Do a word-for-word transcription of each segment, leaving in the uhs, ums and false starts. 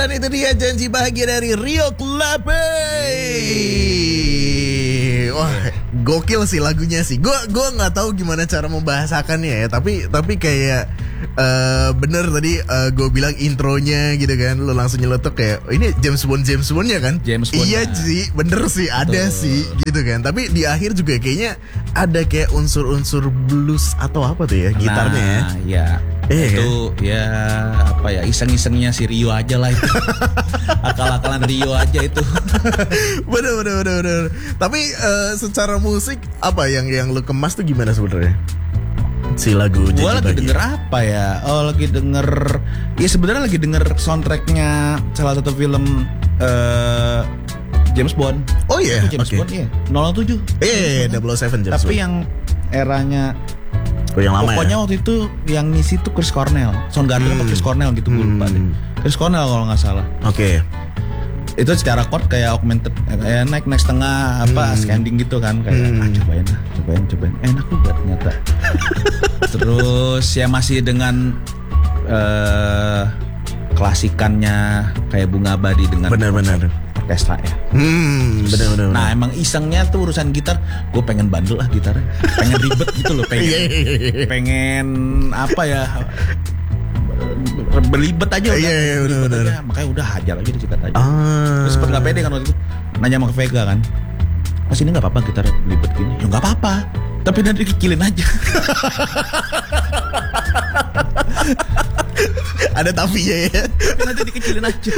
Dan itu dia janji bahagia dari Rio Clape. Wah, gokil sih lagunya sih. Gue gue nggak tahu gimana cara membahasakannya ya. Tapi tapi kayak uh, bener tadi uh, gue bilang intronya gitu kan. Lo langsung nyeletuk kayak oh, ini James Bond James Bond ya kan? James Bond. Iya sih, bener sih ada Betul. sih gitu kan. Tapi di akhir juga kayaknya ada kayak unsur-unsur blues atau apa tuh ya gitarnya ya. Nah, ya. Eh, itu kan? Ya apa ya iseng-isengnya si Rio aja lah itu. Akal-akalan Rio aja itu. Bener bener bener bener. Tapi uh, secara musik apa yang yang lu kemas tuh gimana sebenarnya? Si lagu Janji Gua lagi Bahagia. denger apa ya? Oh lagi denger. Ya sebenarnya lagi denger soundtracknya salah satu film uh, James Bond. Oh iya. Yeah. James okay. Bond iya. nol nol tujuh. Iya yeah, yeah, double oh seven James Tapi Bond. yang eranya Oh, yang lama pokoknya ya? waktu itu yang ngisi tuh Chris Cornell, Soundgarden hmm. apa Chris Cornell gitu gue lupa deh. Chris Cornell kalau nggak salah. Oke. Okay. Itu secara chord kayak augmented, kayak naik naik setengah apa hmm. scanning gitu kan kayak hmm. ah, cobain lah, cobain cobain enak juga ternyata. Terus ya masih dengan uh, klasikannya kayak Bunga Abadi dengan benar-benar orkestra ya. Hmm, benar-benar. Nah emang isengnya tuh urusan gitar, gue pengen bandel lah gitarnya, pengen ribet gitu loh, pengen, pengen apa ya, berlibet aja udah. Iya iya benar-benar. Makanya udah hajar aja disikat aja. Ah. Terus sempet nggak pede kan waktu itu, nanya sama ke Vega kan, Mas ini nggak apa-apa gitar belibet gini? Ya nggak apa-apa, tapi nanti dikecilin aja. Ada tapinya ya. Tapi nanti dikecilin aja.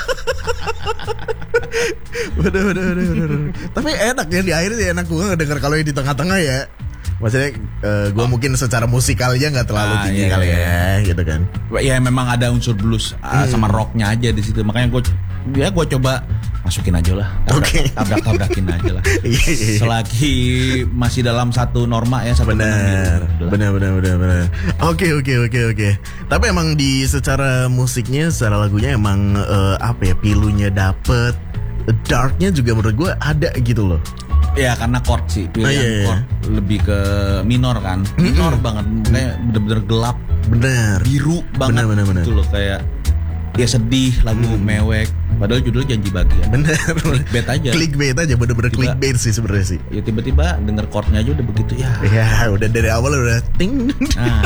Bener bener bener bener. Tapi enak ya di akhir sih enak gue ngedenger kalau yang di tengah-tengah ya. Maksudnya uh, gue oh. mungkin secara musikalnya nggak terlalu ah, tinggi iya, kali iya. ya, gitu kan. Ya memang ada unsur blues hmm. sama rocknya aja di situ. Makanya gue ya gue coba masukin aja lah. Oke. Okay. Tabrak-tabrakin aja lah. Selagi masih dalam satu norma ya. Satu benar. Benar benar benar benar. Oke oke oke oke. Tapi emang di secara musiknya, secara lagunya emang uh, apa ya, pilunya dapet, darknya juga menurut gue ada gitu loh. Ya karena chord sih, pilihan oh, iya, iya. chord lebih ke minor kan, minor mm-hmm. banget, kayak bener-bener gelap, bener, biru banget, bener, bener, bener. gitu loh, kayak ya sedih, lagu mm. mewek, padahal judulnya Janji Bahagia. Bener, clickbait aja, clickbait aja, bener-bener tiba, clickbait sih sebenarnya sih. Ya tiba-tiba denger chordnya aja udah begitu ya. Ya udah dari awal udah ting. Nah.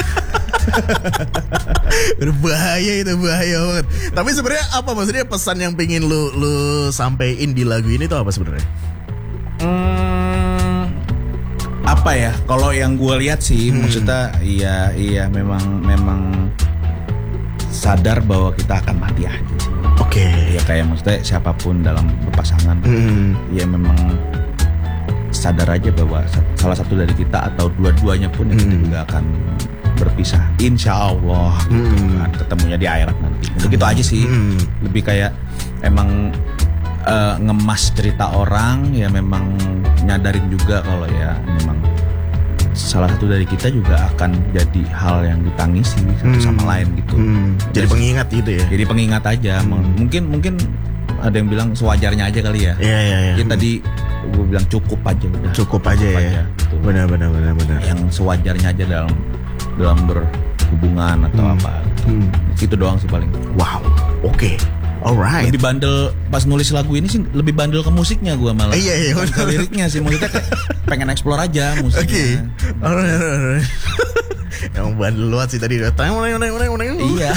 Berbahaya itu, bahaya banget. Tapi sebenarnya apa maksudnya pesan yang pengen lu lu sampein di lagu ini tuh apa sebenarnya? Hmm, apa ya? Kalau yang gue lihat sih, hmm. maksudnya iya iya memang memang sadar bahwa kita akan mati aja sih. Oke. Okay. Ya kayak maksudnya siapapun dalam berpasangan, hmm. ya memang sadar aja bahwa salah satu dari kita atau dua-duanya pun yang hmm. juga akan berpisah. Insya Allah, gitu hmm. kan, ketemunya di akhirat nanti. Begitu aja sih. Hmm. Lebih kayak emang Uh, ngemas cerita orang, ya memang nyadarin juga kalau ya memang salah satu dari kita juga akan jadi hal yang ditangisi satu hmm. sama lain gitu. Hmm. Jadi pengingat gitu ya. Jadi pengingat aja. Hmm. Mungkin mungkin ada yang bilang sewajarnya aja kali ya. Iya iya iya. Ya tadi gue bilang cukup aja udah. Cukup aja cukup ya. Aja, gitu. Benar benar benar benar. Yang sewajarnya aja dalam dalam berhubungan atau hmm. apa. Hmm. Itu doang sih paling. Wow. Oke. Okay. Alright. Lebih bandel pas nulis lagu ini sih, lebih bandel ke musiknya gue malah. Iya iya. Ke liriknya sih, maksudnya kayak pengen explore aja musiknya. Oke. Okay. Alright alright. Yang bandel luat sih tadi. Iya.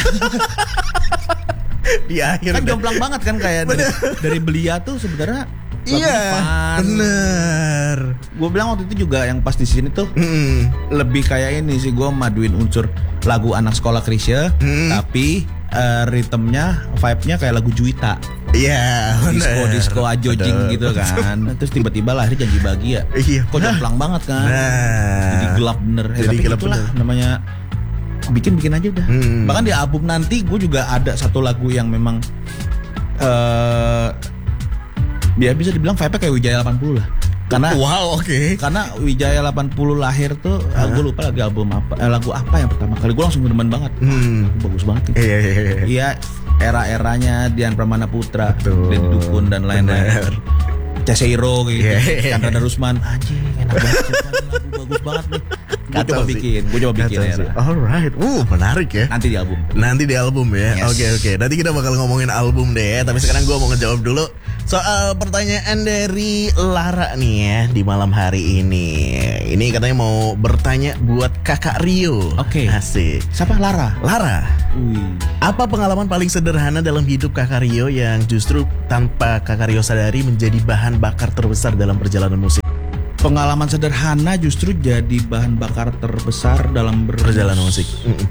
Di akhir kan jomplang banget kan kayak dari, dari Belia tuh sebenarnya. Iya. Bener. Gue bilang waktu itu juga yang pas di sini tuh mm. lebih kayak ini sih, gue maduin unsur lagu anak sekolah Krisya, mm. tapi Uh, ritmenya, vibe-nya kayak lagu Juwita. Iya, yeah, disco-disco ajojing gitu kan. Terus tiba-tiba lahir Janji Bahagia. Iya. Kok jomplang banget kan. Nah. Jadi gelap bener. Ya, Jadi tapi gelap itulah bener. Namanya bikin-bikin aja udah. Hmm. Bahkan di album nanti gue juga ada satu lagu yang memang uh, ya bisa dibilang vibe-nya kayak Wijaya delapan puluh lah. Karena wow, oke. Okay. Karena Wijaya delapan puluh lahir tuh, uh-huh. gue lupa lagi album apa, eh, lagu apa yang pertama kali gue langsung demen banget. Hmm. Bagus banget. Iya, iya, iya. Iya, era-eranya Dian Pramana Putra, Deddy Dukun dan lain-lain. Ceseiro gitu. Yeah. Chandra Darusman, anjing enak banget lagu bagus banget nih. Gue Kacau coba sih. bikin, gue coba bikin Kacau ya. sih. Alright, uh menarik ya. Nanti di album. Nanti di album ya. Yes. Oke oke. Nanti kita bakal ngomongin album deh ya. Tapi sekarang gue mau ngejawab dulu soal pertanyaan dari Lara nih ya di malam hari ini. Ini katanya mau bertanya buat Kakak Rio. Oke. Asik. Siapa? Lara. Lara, Wih. apa pengalaman paling sederhana dalam hidup Kakak Rio yang justru tanpa Kakak Rio sadari menjadi bahan bakar terbesar dalam perjalanan musik? Pengalaman sederhana justru jadi bahan bakar terbesar dalam ber- Perjalanan musik. Mm-mm.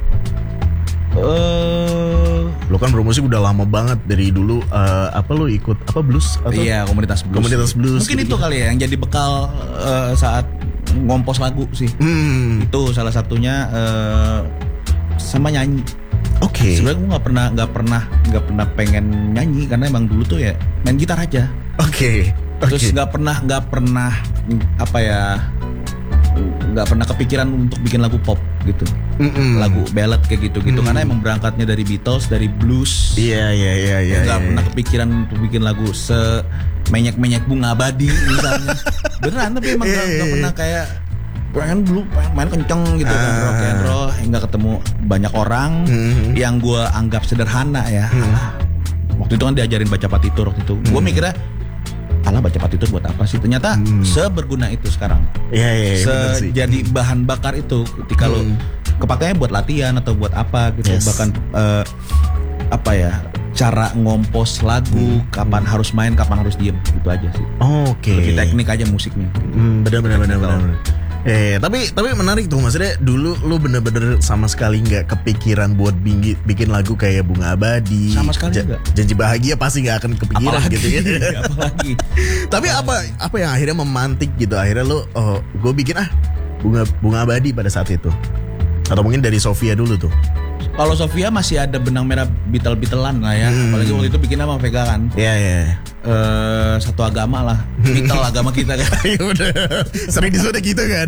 Eh, Lo kan bermusik udah lama banget dari dulu. eh, apa lo ikut apa blues? Atau? iya, komunitas blues. Komunitas blues. Mungkin gitu. itu kali ya yang jadi bekal eh, saat ngompos lagu sih. Hmm. Itu salah satunya eh, sama nyanyi. Oke. Sebenarnya gue nggak pernah nggak pernah nggak pernah pengen nyanyi karena emang dulu tuh ya main gitar aja. Oke. Terus Oke. nggak pernah nggak pernah apa ya nggak pernah kepikiran untuk bikin lagu pop gitu. Mm-mm. Lagu ballad kayak gitu-gitu Hmm. karena emang berangkatnya dari Beatles, dari blues. Iya iya iya iya. Nggak iya. pernah kepikiran untuk bikin lagu se menyek-menyek bunga abadi misalnya. Beneran tapi emang nggak Iya, nggak iya, pernah kayak pengen dulu pengen main kenceng gitu kan Ah. rock and roll nggak ketemu banyak orang Mhm. yang gue anggap sederhana ya. Hmm. Alah, waktu itu kan diajarin baca partitur waktu itu. Gue Hmm. mikirnya alah baca partitur buat apa sih? Ternyata Hmm. seberguna itu sekarang. Iya iya. iya, Se- bener sih. jadi bahan bakar itu ketika lo Hmm. kepakainya buat latihan atau buat apa gitu. Yes. Bahkan eh, apa ya cara ngompos lagu, Hmm. kapan harus main, kapan harus diem, itu aja sih. Oke. Lebih teknik aja musiknya. Hmm, benar benar benar Gitu. benar. Eh tapi tapi menarik tuh maksudnya dulu lu bener-bener sama sekali nggak kepikiran buat binggi, bikin lagu kayak Bunga Abadi. Sama sekali Ja- nggak. Janji Bahagia pasti nggak akan kepikiran Apalagi, gitu ya. apalagi. Tapi apa apa yang akhirnya memantik gitu akhirnya lu oh gue bikin ah bunga bunga abadi pada saat itu atau mungkin dari Sofia dulu tuh. Kalau Sofia masih ada benang merah bitel-bitelan lah ya. Hmm. Apalagi waktu itu bikinnya sama Vega kan. Iya iya. Eh satu agama lah. Bitel agama kita kan. Ya udah sering disuruh gitu kan.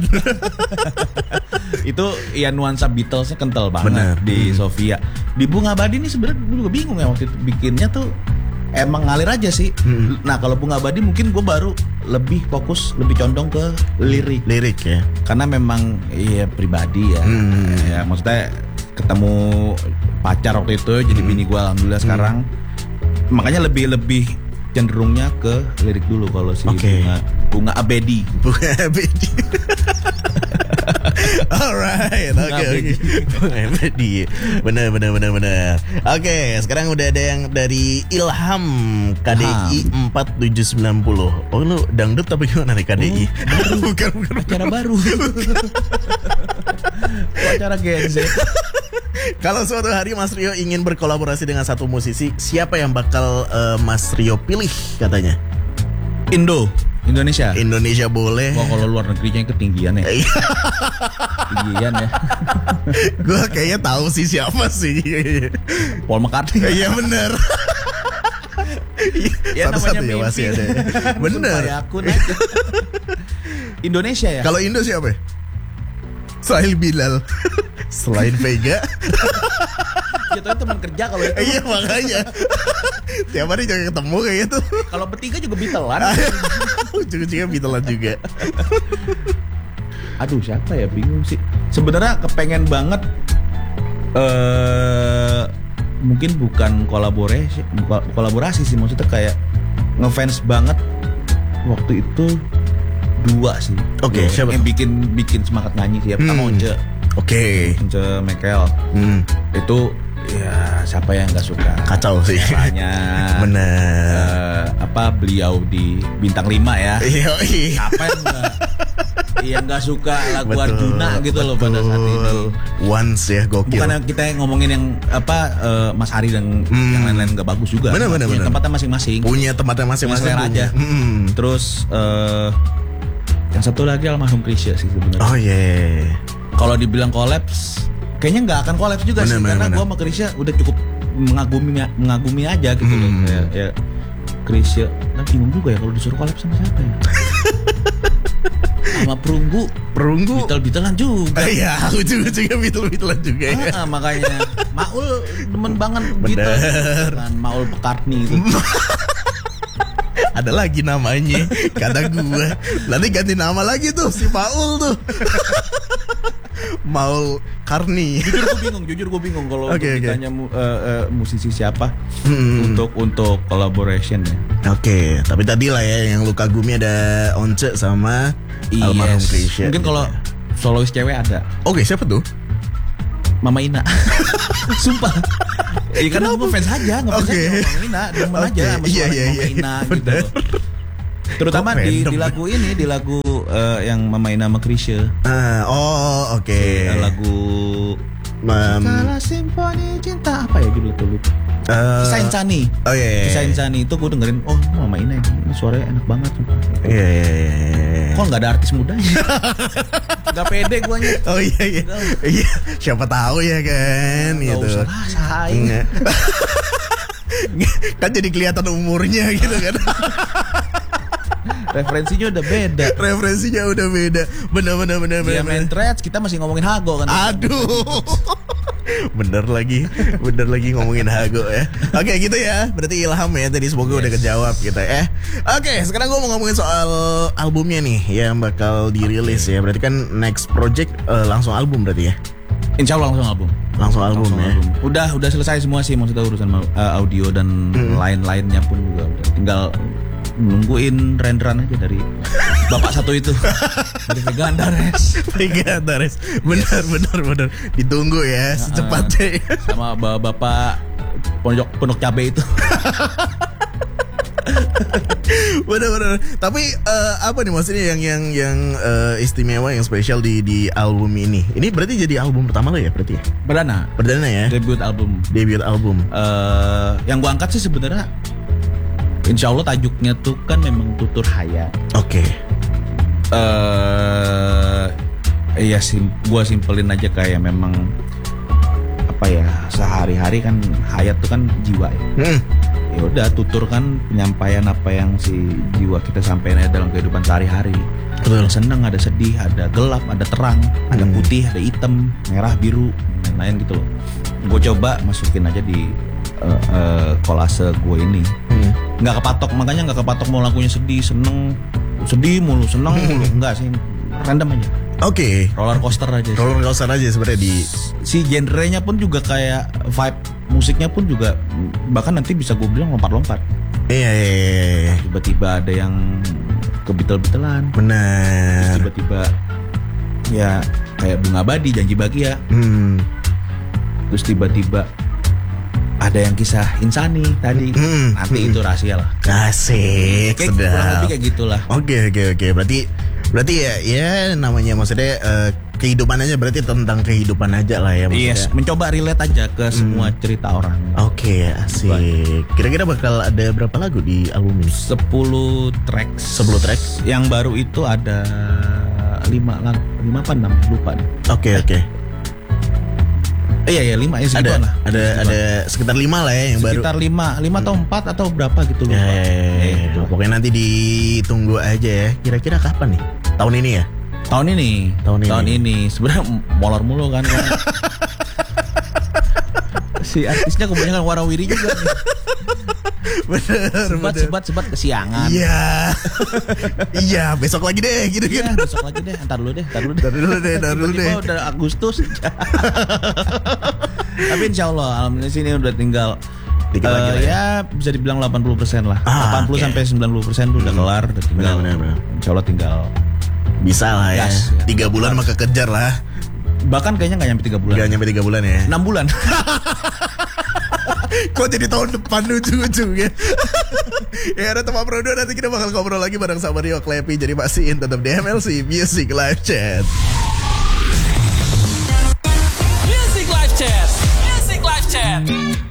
Itu ya nuansa Beatlesnya kental banget Bener. di Hmm. Sofia. Di Bunga Abadi ini sebenarnya gue juga bingung ya waktu itu bikinnya tuh emang ngalir aja sih. Hmm. Nah kalau Bunga Abadi mungkin gue baru lebih fokus, lebih condong ke lirik. Lirik ya. Karena memang iya pribadi ya. Hmm. Ya maksudnya ketemu pacar waktu itu jadi bini gue alhamdulillah sekarang. Makanya lebih lebih cenderungnya ke lirik dulu kalau si Oke. bunga bunga abadi. Bunga Abadi. Alright, oke Bunga oke. Bunga Abadi. Benar benar benar benar. Oke, sekarang udah ada yang dari Ilham K D I empat tujuh sembilan nol. Oh lu dangdut tapi gimana nih K D I? bukan bukan. Acara baru. Acara Gen Z. Kalau suatu hari Mas Rio ingin berkolaborasi dengan satu musisi, siapa yang bakal eh, Mas Rio pilih katanya? Indo, Indonesia. Indonesia boleh. Wah kalau luar negerinya ketinggian ya. Ketinggian ya. Gue kayaknya tahu sih siapa sih. Paul McCartney. Iya bener. Ya namanya Satu-satu ya masih ada. Bener. Supaya akun aja. Indonesia ya. Kalau Indo siapa? Sahil Bilal. Selain Vega. Kita teman kerja kalau itu. Iya makanya. Tiap hari jangan ketemu kayak gitu. Kalau bertiga juga bitelan. Ujung-ujungnya Bitelan juga. Aduh siapa ya bingung sih. Sebenarnya kepengen banget eh mungkin bukan kolaborasi, buka- kolaborasi sih maksudnya kayak ngefans banget waktu itu dua sih. Oke, Dua. siapa Yang tuh? bikin bikin semangat nyanyi sih. Pertama Hmm. Once, Oke. Once Michael. Hmm, Itu ya siapa yang nggak suka? kacau sih. Caranya. Bener. eh, apa beliau di bintang lima ya? Iya, iya. Apa yang nggak yang nggak suka lagu Betul, Arjuna gitu loh pada saat ini. betul. Once ya gokil. Bukan yang kita ngomongin yang apa eh, Mas Ari dan Hmm. yang lain-lain nggak bagus juga. Bener, bener, Punya bener. tempatnya masing-masing. Punya tempatnya masing-masing. Punya selera punya. aja. Hmm. Terus eh, yang satu lagi almarhum Krisya sih sebenarnya. Oh iya. Kalau dibilang kolaps, kayaknya nggak akan kolaps juga Bener, sih bener, karena bener. gue sama Krisya udah cukup mengagumi mengagumi aja gitu loh. Hmm. Ya, ya Krisya, nah bingung juga ya kalau disuruh kolaps sama siapa ya? Sama Perunggu, Perunggu. bitel-bitelan juga. Eh, Iya, ujung-ujungnya Bitel-Bitelan juga ya. Ah, makanya Maul demen banget Bener. gitu kan Maul McCartney itu. Ada lagi namanya, kata gue. Nanti ganti nama lagi tuh si Paul tuh. Maul Karni. Jujur gue bingung, jujur gue bingung kalau okay, okay. ditanya mu, uh, uh, musisi siapa hmm. untuk untuk collaboration ya. Oke, okay. Tapi tadi lah ya yang lu kagumi ada Once sama yes. Almarhum Krisya. Mungkin kalau solois cewek ada. Oke, okay, siapa tuh? Mama Ina. Sumpah. Ya karena gue fans aja, ngefans okay. aja Mama Ina, demen okay. aja sama suara yeah, yeah, Mama Ina yeah. gitu. Terutama di, di lagu ini, di lagu uh, yang Mama Ina sama Krisya. Uh, oh, oke. Okay. Uh, lagu um, Kala Simfoni Cinta apa ya judul itu lupa. Uh, Kisah Insani. Oh iya. Yeah, yeah. Kisah Insani itu gue dengerin, oh Mama Ina ini suaranya enak banget. Iya yeah, iya yeah, yeah. Kok nggak ada artis mudanya? Gak pede gue nya. Oh iya iya. Iya, siapa tahu ya kan nggak gitu. Usah lah, saing. Kan jadi kelihatan umurnya gitu kan. Referensinya udah beda. Referensinya udah beda. Bener bener bener bener. Dia main threads, kita masih ngomongin Hago kan. Aduh. Bener lagi, bener lagi ngomongin Hago ya. Oke gitu ya. Berarti ilham ya tadi, semoga yes. udah kejawab gitu ya. Oke, sekarang gue mau ngomongin soal albumnya nih yang bakal dirilis okay. ya. Berarti kan next project uh, langsung album berarti ya. Insya Allah langsung album. Langsung album langsung ya. Album. Udah udah selesai semua sih maksudnya urusan uh, audio dan hmm. lain-lainnya pun juga udah. Tinggal nungguin renderan aja dari bapak satu itu. Dari Vega Antares. Vega Antares. Benar yes. benar benar. Ditunggu ya secepatnya. Uh, sama bapak pondok pondok cabe itu. Benar-benar. Tapi uh, apa nih maksudnya yang yang yang uh, istimewa, yang spesial di di album ini? Ini berarti jadi album pertama lo ya berarti? Ya? Perdana. Perdana ya. Debut album. Debut album. Uh, yang gua angkat sih sebenarnya, insya Allah tajuknya tuh kan memang Tutur Hayat. Oke. Okay. Uh, iya sim, gua simpelin aja kayak memang apa ya, sehari-hari kan hayat tuh kan jiwa ya. Hmm. Ya udah, tutur kan penyampaian apa yang si jiwa kita sampaikan dalam kehidupan sehari-hari. Betul. Ada senang, ada sedih, ada gelap, ada terang, ada hmm. putih, ada hitam, merah, biru, lain-lain gitu loh. Gue coba masukin aja di uh, uh, kolase gue ini. Hmm. Nggak kepatok, makanya nggak kepatok mau lagunya sedih, seneng, sedih mulu, seneng hmm. mulu, enggak sih, random aja. Oke, okay. roller coaster aja. Sih. Roller coaster aja sebenarnya di si genrenya pun juga kayak vibe musiknya pun juga bahkan nanti bisa gue bilang lompat-lompat. Iya, iya, iya. Tiba-tiba ada yang kebetel-betelan. Benar. Tiba-tiba ya kayak Bunga Abadi, Janji Bahagia. Hmm. Terus tiba-tiba ada yang kisah Insani tadi. Hmm. Nanti hmm. itu rahasia lah. Asik, kayak sedap. Kurang lebih kayak gitulah. Oke, oke, oke. Berarti Berarti ya, ya namanya maksudnya uh, kehidupan aja, berarti tentang kehidupan aja lah ya maksudnya. Yes, mencoba relate aja ke semua hmm. cerita orang. Oke, okay, asik. Kira-kira bakal ada berapa lagu di album ini? sepuluh tracks. sepuluh tracks. Yang baru itu ada lima lagu, lima apa enam, lupa. Oke, okay, oke. Okay. Iya ya lima ya segitu ada, lah. Ada segitu ada sekitar lima lah ya yang sekitar baru. Sekitar lima, lima atau empat atau berapa gitu lupa. Ya, ya, ya, ya. Gitu. Pokoknya nanti ditunggu aja ya. Kira-kira kapan nih? Tahun ini ya? Tahun ini. Tahun ini. Tahun ini. Sebenarnya molor mulu kan. Si artisnya kebanyakan warawiri juga nih. Bener, sebat, bener. sebat, sebat kesiangan. Iya. Iya, besok lagi deh gitu ya, gitu. Besok lagi deh, entar dulu deh, entar dulu deh. Entar dulu deh, entar dulu deh. Udah Agustus. Tapi insya Allah, alhamdulillah sini udah tinggal Dikit uh, lagi lah ya. ya bisa dibilang delapan puluh persen lah. Ah, delapan puluh okay. sampai sembilan puluh persen tuh udah hmm. kelar, udah tinggal. Bener, bener, bener. Insya Allah tinggal bisa lah ya. Yes, ya. Tiga bulan maka kejar lah. Bahkan kayaknya nggak nyampe tiga bulan. Nggak nyampe tiga bulan ya. Enam bulan. Kok jadi tahun depan ujung-ujungnya. Ya ada teman Prodo, nanti kita bakal ngobrol lagi bareng sama Rio Klepi. Jadi pastiin tetap di M L C Music Live Chat.